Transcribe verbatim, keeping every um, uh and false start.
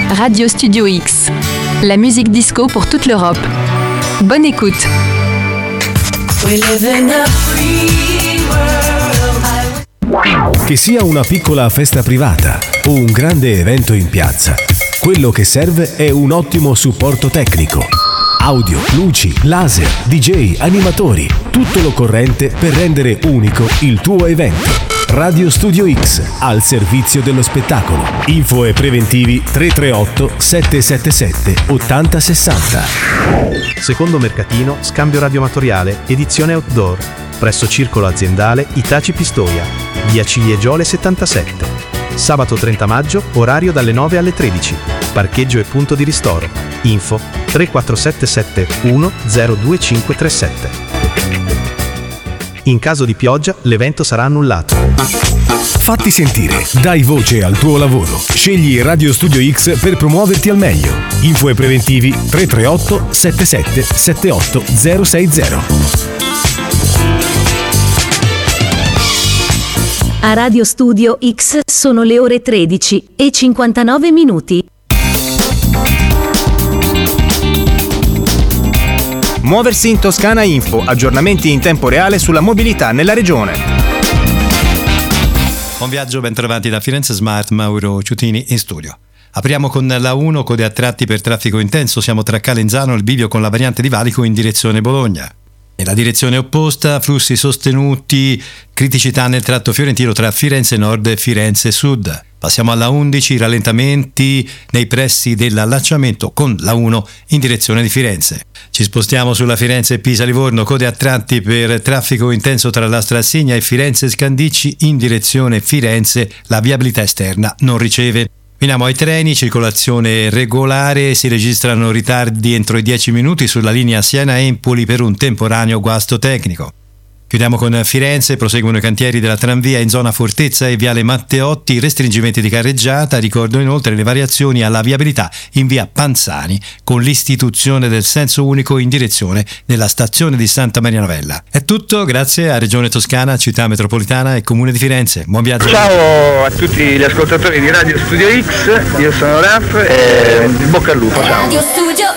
Radio Studio X, la musique disco pour toute l'Europe. Bonne écoute. Che sia una piccola festa privata o un grande evento in piazza, quello che serve è un ottimo supporto tecnico. Audio, luci, laser, D J, animatori, tutto l'occorrente per rendere unico il tuo evento. Radio Studio X, al servizio dello spettacolo. Info e preventivi tre tre otto sette sette sette otto zero sei zero. Secondo mercatino, scambio radioamatoriale, edizione outdoor, presso Circolo Aziendale Itaci Pistoia, via Ciliegiole settantasette. Sabato trenta maggio, orario dalle nove alle tredici. Parcheggio e punto di ristoro. Info tre quattro sette sette uno zero due cinque tre sette. In caso di pioggia, l'evento sarà annullato. Fatti sentire, dai voce al tuo lavoro. Scegli Radio Studio X per promuoverti al meglio. Info e preventivi tre tre otto sette sette sette otto zero sei zero. A Radio Studio X sono le ore tredici e cinquantanove minuti. Muoversi in Toscana Info, aggiornamenti in tempo reale sulla mobilità nella regione. Buon viaggio, ben trovati da Firenze Smart, Mauro Ciutini in studio. Apriamo con la uno, code a tratti per traffico intenso, siamo tra Calenzano e il bivio con la variante di Valico in direzione Bologna. Nella direzione opposta, flussi sostenuti, criticità nel tratto fiorentino tra Firenze Nord e Firenze Sud. Passiamo alla undici, rallentamenti nei pressi dell'allacciamento con la uno in direzione di Firenze. Ci spostiamo sulla Firenze Pisa-Livorno, code a tratti per traffico intenso tra la Strassigna e Firenze Scandicci in direzione Firenze, la viabilità esterna non riceve. Veniamo ai treni, circolazione regolare, si registrano ritardi entro i dieci minuti sulla linea Siena-Empoli per un temporaneo guasto tecnico. Chiudiamo con Firenze, proseguono i cantieri della tranvia in zona Fortezza e viale Matteotti, restringimenti di carreggiata, ricordo inoltre le variazioni alla viabilità in via Panzani con l'istituzione del senso unico in direzione della stazione di Santa Maria Novella. È tutto, grazie a Regione Toscana, Città Metropolitana e Comune di Firenze. Buon viaggio. Ciao a tutti gli ascoltatori di Radio Studio X, io sono Raf e bocca al lupo, ciao. Radio Studio